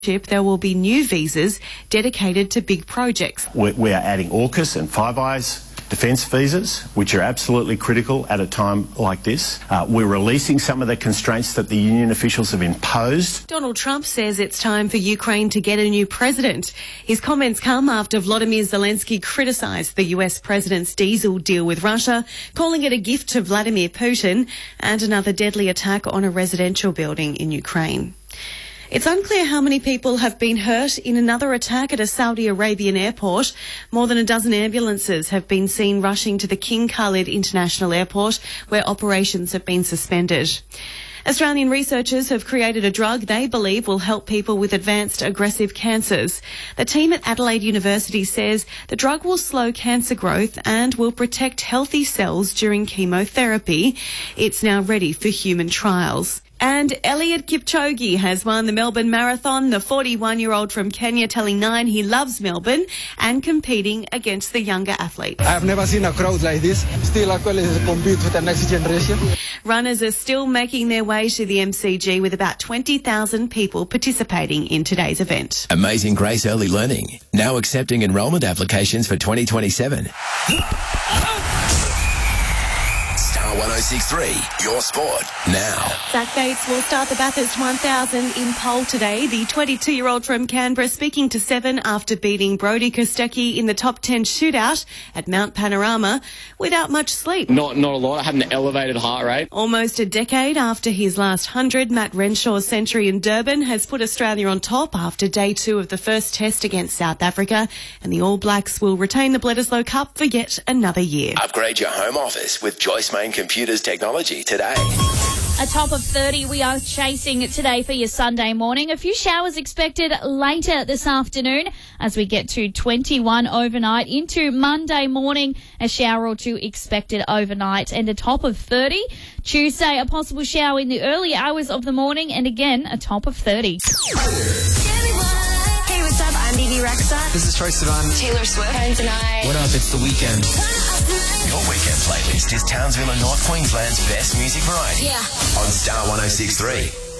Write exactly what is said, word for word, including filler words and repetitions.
there will be new visas dedicated to big projects. We, we are adding AUKUS and Five Eyes defence visas, which are absolutely critical at a time like this. Uh, we're releasing some of the constraints that the union officials have imposed. Donald Trump says it's time for Ukraine to get a new president. His comments come after Volodymyr Zelensky criticised the U S president's diesel deal with Russia, calling it a gift to Vladimir Putin and another deadly attack on a residential building in Ukraine. It's unclear how many people have been hurt in another attack at a Saudi Arabian airport. More than a dozen ambulances have been seen rushing to the King Khalid International Airport, where operations have been suspended. Australian researchers have created a drug they believe will help people with advanced aggressive cancers. The team at Adelaide University says the drug will slow cancer growth and will protect healthy cells during chemotherapy. It's now ready for human trials. And Eliud Kipchoge has won the Melbourne Marathon, the forty-one-year-old from Kenya telling Nine he loves Melbourne and competing against the younger athletes. I have never seen a crowd like this. Still actually compete with the next generation. Runners are still making their way to the M C G with about twenty thousand people participating in today's event. Amazing Grace Early Learning, now accepting enrolment applications for twenty twenty-seven. one oh six point three, your sport, now. Zach Bates will start the Bathurst one thousand in pole today. The twenty-two-year-old from Canberra speaking to Seven after beating Brody Kostecki in the top ten shootout at Mount Panorama without much sleep. Not not a lot. I had an elevated heart rate. Almost a decade after his last hundred, Matt Renshaw's century in Durban has put Australia on top after day two of the first test against South Africa, and the All Blacks will retain the Bledisloe Cup for yet another year. Upgrade your home office with Joyce Main Computers Technology today. A top of thirty we are chasing today for your Sunday morning. A few showers expected later this afternoon as we get to twenty-one overnight into Monday morning. A shower or two expected overnight and a top of thirty. Tuesday, a possible shower in the early hours of the morning and again a top of thirty. Hey, what's up? I'm Bibi Rexha. This is Troye Sivan. Taylor Swift. And tonight. What up? It's The Weeknd. Your weekend playlist is Townsville and North Queensland's best music variety. Yeah. On Star one oh six point three.